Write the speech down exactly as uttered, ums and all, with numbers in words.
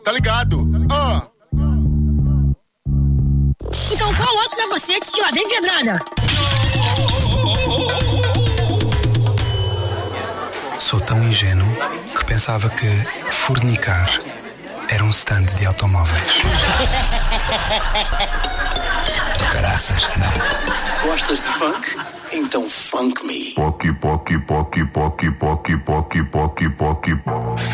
Tá ligado? Ah. Então qual outro capacete que lá vem pedrada? Sou tão ingênuo que pensava que fornicar era um stand de automóveis. Do caraças, não. Gostas de funk? Então funk me. Poc, poc, poc, poc, poc, poc, poc, poc, poc.